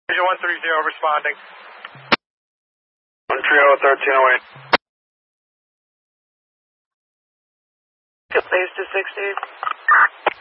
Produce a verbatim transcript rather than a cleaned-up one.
Vision one three zero responding. one three zero, thirteen oh eight. Good place to sixty.